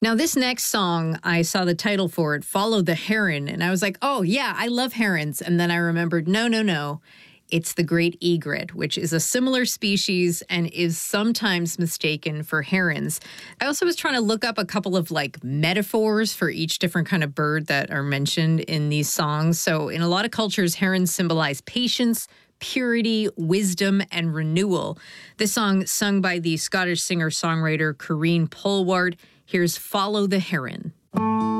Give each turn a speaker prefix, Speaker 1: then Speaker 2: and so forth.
Speaker 1: Now, this next song, I saw the title for it, Follow the Heron, and I was like, oh, yeah, I love herons. And then I remembered, no. It's the great egret, which is a similar species and is sometimes mistaken for herons. I also was trying to look up a couple of metaphors for each different kind of bird that are mentioned in these songs. So in a lot of cultures, herons symbolize patience, purity, wisdom, and renewal. This song, sung by the Scottish singer-songwriter Corrine Polwart, here's Follow the Heron.